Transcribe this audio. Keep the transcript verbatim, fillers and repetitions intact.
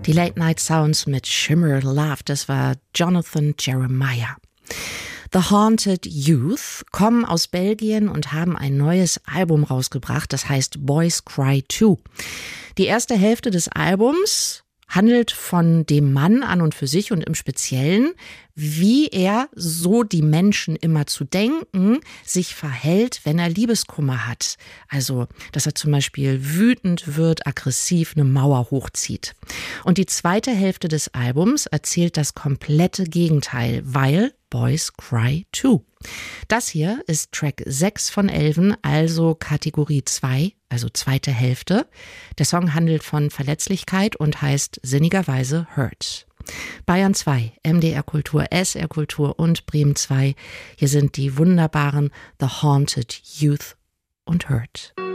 Die Late Night Sounds mit Shimmer Love, das war Jonathan Jeremiah. The Haunted Youth kommen aus Belgien und haben ein neues Album rausgebracht, das heißt Boys Cry Too. Die erste Hälfte des Albums handelt von dem Mann an und für sich und im Speziellen, wie er, so die Menschen immer zu denken, sich verhält, wenn er Liebeskummer hat. Also, dass er zum Beispiel wütend wird, aggressiv eine Mauer hochzieht. Und die zweite Hälfte des Albums erzählt das komplette Gegenteil, weil Boys Cry Too. Das hier ist Track sechs von elf, also Kategorie zwei, also zweite Hälfte. Der Song handelt von Verletzlichkeit und heißt sinnigerweise Hurt. Bayern zwei, M D R Kultur, S R Kultur und Bremen zwei. Hier sind die wunderbaren The Haunted Youth und Hurt.